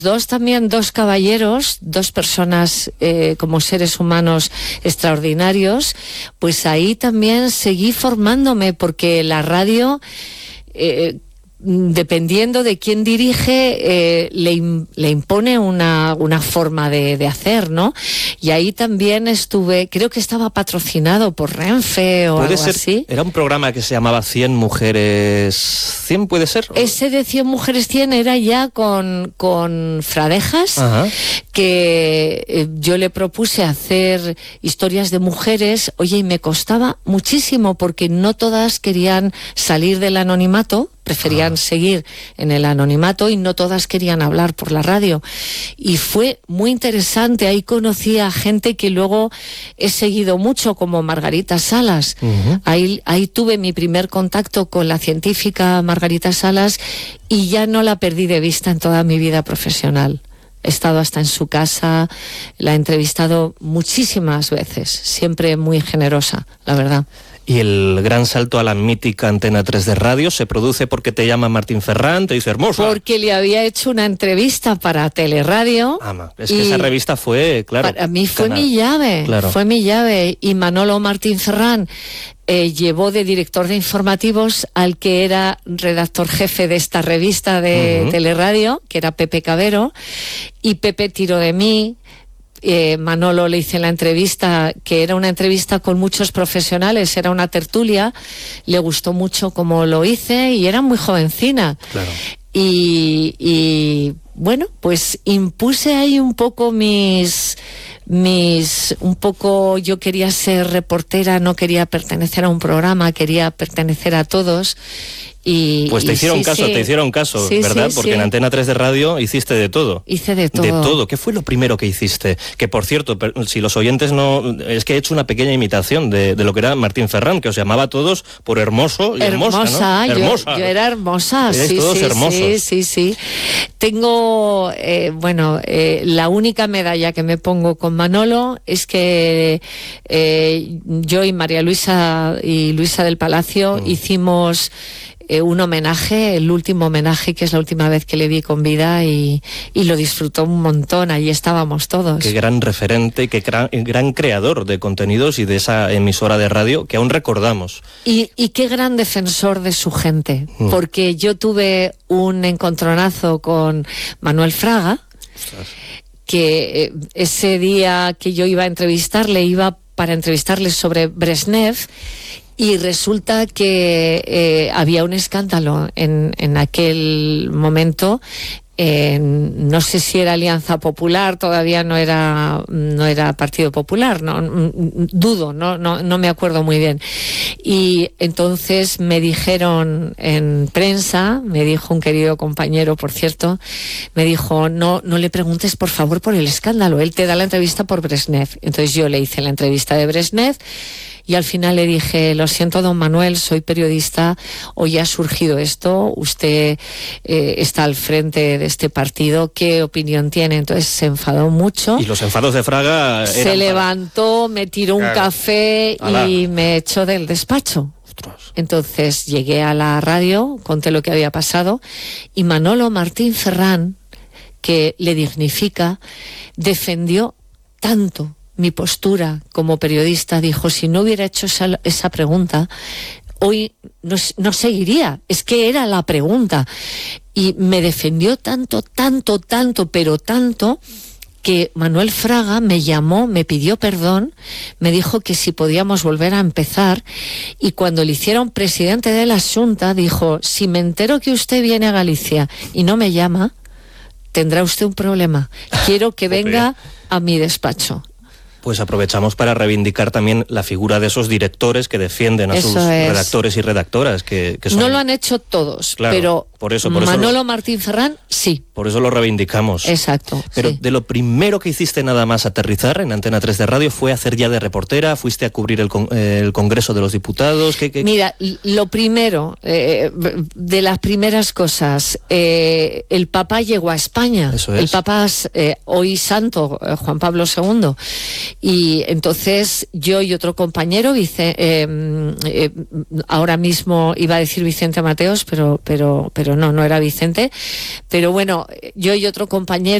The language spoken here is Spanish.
Dos caballeros, dos personas como seres humanos extraordinarios, pues ahí también seguí formándome, porque la radio, dependiendo de quién dirige, le impone una forma de hacer, ¿no? Y ahí también estuve, creo que estaba patrocinado por Renfe o algo así. Era un programa que se llamaba 100 mujeres 100, ¿puede ser? Ese de 100 mujeres 100 era ya con Fradejas. Ajá. Que yo le propuse hacer historias de mujeres, oye, y me costaba muchísimo, porque no todas querían salir del anonimato, preferían seguir en el anonimato, y no todas querían hablar por la radio. Y fue muy interesante. Ahí conocí a gente que luego he seguido mucho, como Margarita Salas. Ahí tuve mi primer contacto con la científica Margarita Salas, y ya no la perdí de vista en toda mi vida profesional. He estado hasta en su casa, la he entrevistado muchísimas veces, siempre muy generosa, la verdad. Y el gran salto a la mítica Antena 3 de radio se produce porque te llama Martín Ferrán, te dice hermosa. Porque le había hecho una entrevista para Teleradio. Es que esa revista fue, claro. Para mí fue mi llave, claro. Fue mi llave. Y Manolo Martín Ferrán llevó de director de informativos al que era redactor jefe de esta revista de Teleradio, que era Pepe Cabero, y Pepe tiró de mí. Manolo le hice la entrevista, que era una entrevista con muchos profesionales, era una tertulia, le gustó mucho cómo lo hice, y era muy jovencina. Claro. Y bueno, pues impuse ahí un poco un poco, yo quería ser reportera, no quería pertenecer a un programa, quería pertenecer a todos. Pues te hicieron caso, sí, ¿verdad? Sí, porque en Antena 3 de radio hiciste de todo. Hice de todo. De todo. ¿Qué fue lo primero que hiciste? Que, por cierto, si los oyentes no... Es que he hecho una pequeña imitación de lo que era Martín Ferrán, que os llamaba a todos por hermoso y hermosa, ¿no? Hermosa. Yo era hermosa. Erais todos hermosos. Sí. Tengo, la única medalla que me pongo con Manolo es que yo y María Luisa y Luisa del Palacio hicimos un homenaje, el último homenaje, que es la última vez que le vi con vida, y lo disfrutó un montón. Allí estábamos todos. Qué gran referente, qué gran creador de contenidos y de esa emisora de radio que aún recordamos. Y qué gran defensor de su gente, porque yo tuve un encontronazo con Manuel Fraga. Ostras. Que ese día que yo iba a entrevistarle, iba para entrevistarle sobre Brezhnev, y resulta que había un escándalo en aquel momento. No sé si era Alianza Popular, todavía no era Partido Popular, dudo, no me acuerdo muy bien. Y entonces me dijeron en prensa, me dijo un querido compañero, por cierto, me dijo, no le preguntes por favor por el escándalo, él te da la entrevista por Brezhnev. Entonces yo le hice la entrevista de Brezhnev, y al final le dije, lo siento, don Manuel, soy periodista, hoy ha surgido esto, usted está al frente de este partido, ¿qué opinión tiene? Entonces se enfadó mucho. Y los enfados de Fraga se levantó, me tiró un café y me echó del despacho. Ostras. Entonces llegué a la radio, conté lo que había pasado, y Manolo Martín Ferrán, que le dignifica, defendió tanto mi postura como periodista. Dijo, si no hubiera hecho esa pregunta, hoy no seguiría. Es que era la pregunta. Y me defendió tanto, pero tanto, que Manuel Fraga me llamó, me pidió perdón, me dijo que si podíamos volver a empezar, y cuando le hicieron presidente de la Xunta, dijo, si me entero que usted viene a Galicia y no me llama, tendrá usted un problema. Quiero que venga a mi despacho. Pues aprovechamos para reivindicar también la figura de esos directores que defienden a sus redactores y redactoras. Que son... No lo han hecho todos, claro, pero por eso Manolo Martín Ferrán, sí. Por eso lo reivindicamos. Exacto. Pero sí. De lo primero que hiciste nada más aterrizar en Antena 3 de radio fue hacer ya de reportera, fuiste a cubrir el Congreso de los Diputados. Mira, lo primero, de las primeras cosas, el Papa llegó a España. Eso es. El Papa hoy santo, Juan Pablo II. Y entonces yo y otro compañero, ahora mismo iba a decir Vicente Mateos, pero pero no era Vicente. Pero bueno, yo y otro compañero